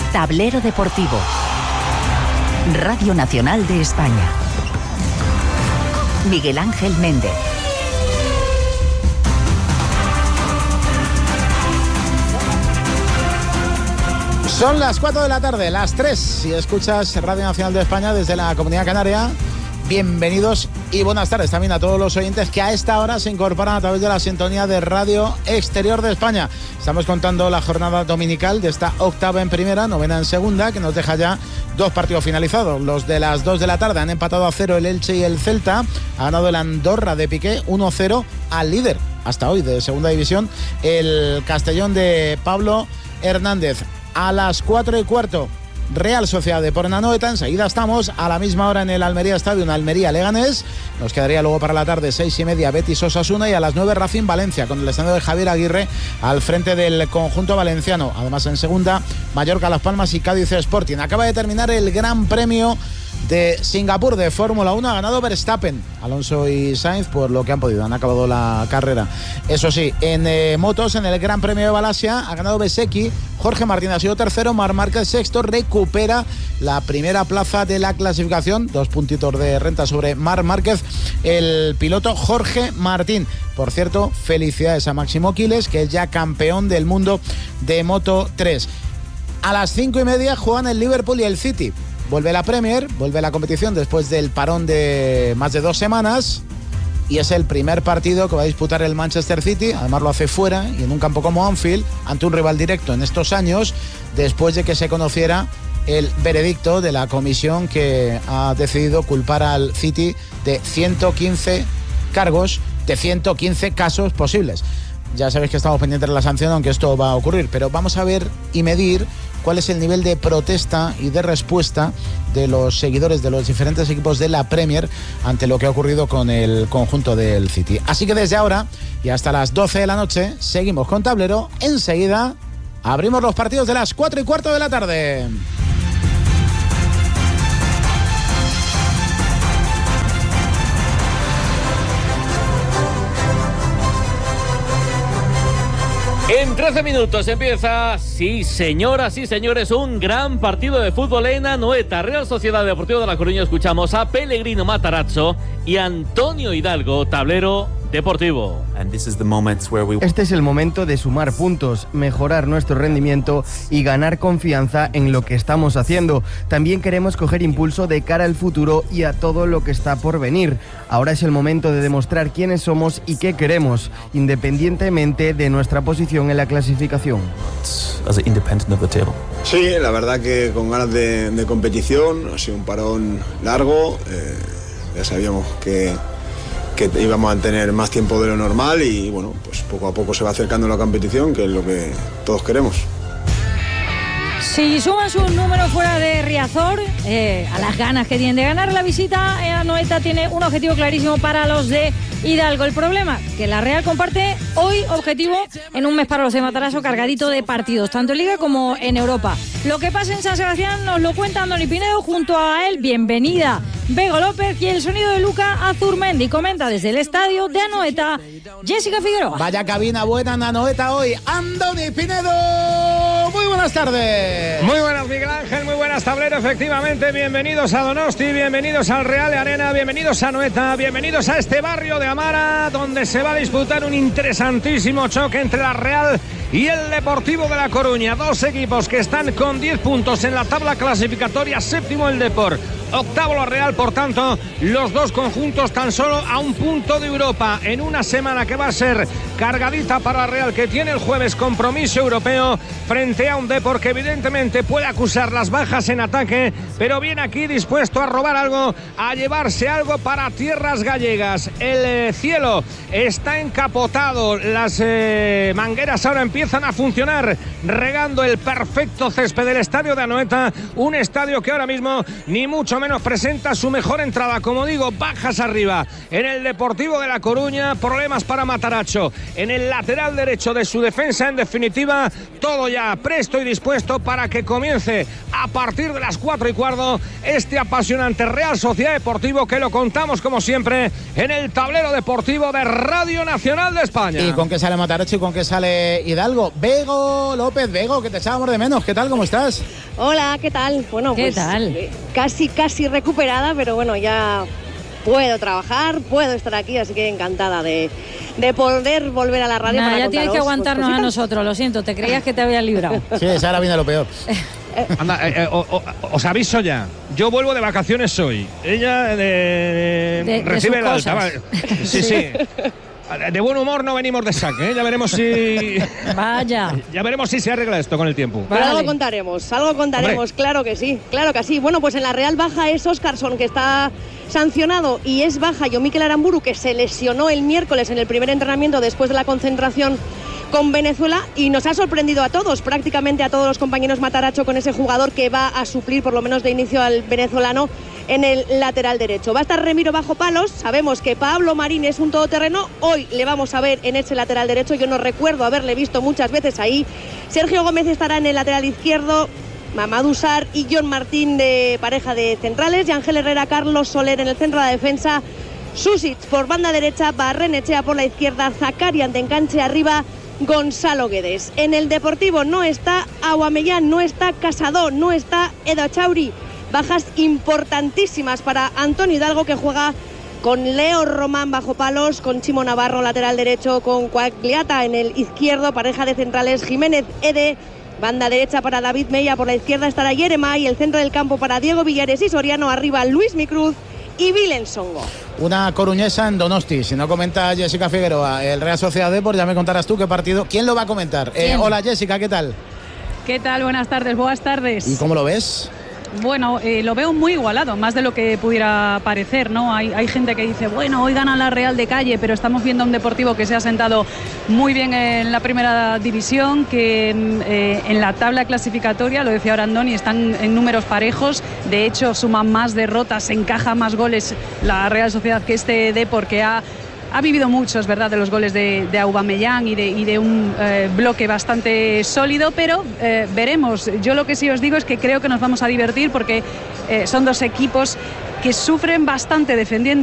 Tablero Deportivo. Radio Nacional de España. Miguel Ángel Méndez. Son las 4 de la tarde, las 3, si escuchas Radio Nacional de España desde la Comunidad Canaria. Bienvenidos y buenas tardes también a todos los oyentes que a esta hora se incorporan a través de la sintonía de Radio Exterior de España. Estamos contando la jornada dominical de esta octava en primera, novena en segunda, que nos deja ya dos partidos finalizados. Los de las 2 de la tarde han empatado a 0 el Elche y el Celta. Ha ganado el Andorra de Piqué 1-0 al líder hasta hoy de segunda división, el Castellón de Pablo Hernández. A las 4:15, Real Sociedad de Anoeta. Enseguida estamos a la misma hora en el Almería Estadio, Almería Leganés. Nos quedaría luego para la tarde 6:30 Betis Osasuna, y a las 9 Racing Valencia, con el escenario de Javier Aguirre al frente del conjunto valenciano. Además, en segunda, Mallorca, Las Palmas y Cádiz Sporting. Acaba de terminar el Gran Premio de Singapur de Fórmula 1. Ha ganado Verstappen, Alonso y Sainz, por lo que han podido, han acabado la carrera. Eso sí, en motos, en el Gran Premio de Malasia, ha ganado Bezzecchi, Jorge Martín ha sido tercero, Marc Márquez sexto, recupera la primera plaza de la clasificación, 2 puntitos de renta sobre Marc Márquez, el piloto Jorge Martín. Por cierto, felicidades a Máximo Quiles, que es ya campeón del mundo de Moto 3. A las 5:30 juegan el Liverpool y el City. Vuelve la Premier, vuelve la competición después del parón de más de 2 semanas, y es el primer partido que va a disputar el Manchester City. Además lo hace fuera y en un campo como Anfield, ante un rival directo en estos años, después de que se conociera el veredicto de la comisión que ha decidido culpar al City de 115 cargos, de 115 casos posibles. Ya sabéis que estamos pendientes de la sanción, aunque esto va a ocurrir, pero vamos a ver y medir cuál es el nivel de protesta y de respuesta de los seguidores de los diferentes equipos de la Premier ante lo que ha ocurrido con el conjunto del City. Así que desde ahora y hasta las 12 de la noche seguimos con Tablero. Enseguida abrimos los partidos de las 4:15 de la tarde. En 13 minutos empieza, sí señoras y señores, un gran partido de fútbol en Anoeta. Real Sociedad Deportiva de La Coruña. Escuchamos a Pellegrino Matarazzo y Antonio Hidalgo, Tablero Deportivo. Este es el momento de sumar puntos, mejorar nuestro rendimiento y ganar confianza en lo que estamos haciendo. También queremos coger impulso de cara al futuro y a todo lo que está por venir. Ahora es el momento de demostrar quiénes somos y qué queremos, independientemente de nuestra posición en la clasificación. Sí, la verdad que con ganas de competición. Ha sido un parón largo. Ya sabíamos que íbamos a tener más tiempo de lo normal, y bueno, pues poco a poco se va acercando la competición, que es lo que todos queremos. Si suman sus números fuera de Riazor, a las ganas que tienen de ganar la visita, Anoeta tiene un objetivo clarísimo para los de Hidalgo. El problema, que la Real comparte hoy objetivo en un mes para los de Matarazzo cargadito de partidos, tanto en Liga como en Europa. Lo que pasa en San Sebastián nos lo cuenta Andoni Pinedo, junto a él, bienvenida Bego López, y el sonido de Luca Azurmendi. Comenta desde el estadio de Anoeta Jessica Figueroa. Vaya cabina buena en Anoeta hoy, Andoni Pinedo. Muy buenas tardes. Muy buenas, Miguel Ángel, muy buenas, Tablero. Efectivamente, bienvenidos a Donosti, bienvenidos al Real de Arena, bienvenidos a Anoeta, bienvenidos a este barrio de Amara, donde se va a disputar un interesantísimo choque entre la Real y el Deportivo de La Coruña. Dos equipos que están con 10 puntos en la tabla clasificatoria. Séptimo el Depor, octavo la Real. Por tanto, los dos conjuntos tan solo a un punto de Europa, en una semana que va a ser cargadita para la Real, que tiene el jueves compromiso europeo frente a un Depor que evidentemente puede acusar las bajas en ataque, pero viene aquí dispuesto a robar algo, a llevarse algo para tierras gallegas. El cielo está encapotado, las mangueras ahora empiezan a funcionar, regando el perfecto césped del estadio de Anoeta, un estadio que ahora mismo ni mucho menos presenta su mejor entrada. Como digo, bajas arriba en el Deportivo de La Coruña, problemas para Matarazzo en el lateral derecho de su defensa. En definitiva, todo ya presto y dispuesto para que comience a partir de las 4:15 este apasionante Real Sociedad Deportivo, que lo contamos como siempre en el tablero deportivo de Radio Nacional de España. ¿Y con qué sale Matarazzo y con qué sale Hidalgo? Bego López, Bego, que te echábamos de menos. ¿Qué tal? ¿Cómo estás? Hola, ¿qué tal? Bueno, ¿Qué pues tal? Casi recuperada, pero bueno, ya puedo trabajar, puedo estar aquí, así que encantada de poder volver a la radio. Nada, para ya tienes que aguantarnos a nosotros, lo siento, te creías que te habías librado. Sí, ahora viene lo peor. Anda, os aviso ya. Yo vuelvo de vacaciones hoy. Ella recibe el alta. Vale. Sí. De buen humor no venimos de saque, ¿eh? Ya veremos si... Vaya. Ya veremos si se arregla esto con el tiempo. Pero algo contaremos, Hombre. claro que sí. Bueno, pues en la Real baja es Óscarson, que está sancionado, y es baja yo Mikel Aramburu, que se lesionó el miércoles en el primer entrenamiento después de la concentración con Venezuela, y nos ha sorprendido a todos, prácticamente a todos los compañeros Matarazzo, con ese jugador que va a suplir por lo menos de inicio al venezolano en el lateral derecho. Va a estar Remiro bajo palos, sabemos que Pablo Marín es un todoterreno, hoy le vamos a ver en ese lateral derecho, yo no recuerdo haberle visto muchas veces ahí. Sergio Gómez estará en el lateral izquierdo, Mamadou Sarr y John Martín de pareja de centrales, y Ángel Herrera, Carlos Soler en el centro de la defensa, Susic por banda derecha, Barrenechea por la izquierda, Zakarian de enganche arriba, Gonzalo Guedes. En el Deportivo no está Aubameyang, no está Casado, no está Edo Chauri. Bajas importantísimas para Antonio Hidalgo, que juega con Leo Román bajo palos, con Chimo Navarro lateral derecho, con Quagliata en el izquierdo, pareja de centrales Jiménez Ede, banda derecha para David Mella, por la izquierda estará Yerema, y el centro del campo para Diego Villares y Soriano, arriba Luis Micruz y Vilen Songo. Una coruñesa en Donosti. Si no comenta Jessica Figueroa el Real Sociedad Depor, ya me contarás tú qué partido. ¿Quién lo va a comentar? Hola Jessica, ¿qué tal? ¿Qué tal? Buenas tardes. ¿Y cómo lo ves? Bueno, lo veo muy igualado, más de lo que pudiera parecer, ¿no? Hay gente que dice, bueno, hoy gana la Real de calle, pero estamos viendo a un Deportivo que se ha sentado muy bien en la primera división, que en la tabla clasificatoria, lo decía ahora Andoni, están en números parejos, de hecho suman más derrotas, encaja más goles la Real Sociedad que este Depor, que ha vivido mucho, es verdad, de los goles de Aubameyang y de un bloque bastante sólido, pero veremos. Yo lo que sí os digo es que creo que nos vamos a divertir, porque son dos equipos que sufren bastante defendiendo